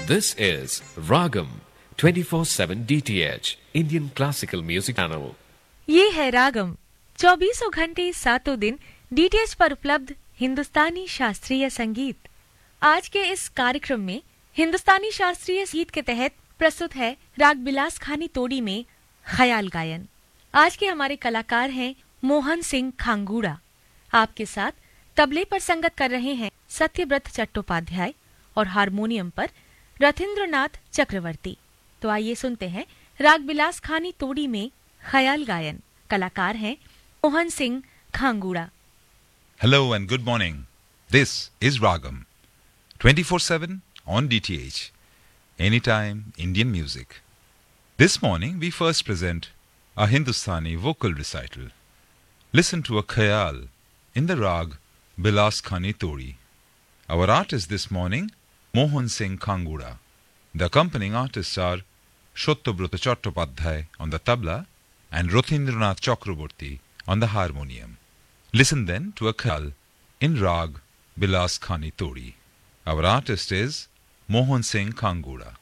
This is Ragam 24/7 DTH Indian Classical Music Channel. ये है रागम 24 घंटे 7 दिन डीटीएच पर उपलब्ध हिंदुस्तानी शास्त्रीय संगीत। आज के इस कार्यक्रम में हिंदुस्तानी शास्त्रीय संगीत के तहत प्रस्तुत है राग बिलास खानी तोड़ी में ख्याल गायन। आज के हमारे कलाकार हैं मोहन सिंह खांगूड़ा। आपके साथ तबले पर संगत कर रहे हैं सत्यव्रत चट्टोपाध्याय और हारमोनियम पर रथिंद्रनाथ चक्रवर्ती। तो आइए सुनते हैं राग बिलास खानी तोड़ी में ख्याल गायन। कलाकार हैं Mohan Singh खांगूड़ा। Hello and good morning. This is Ragam 24/7 on DTH. Anytime Indian music. This morning we first present a Hindustani vocal recital. Listen to a khayal in the rag Bilas Khani Tori. Our artist this morning, Mohan Singh Khangura. The accompanying artists are Shottabrata Chattopadhyay on the tabla and Rothindranath Chakraborty on the harmonium. Listen then to a khayal in rag Bilas Khani Tori. Our artist is Mohan Singh Khangura.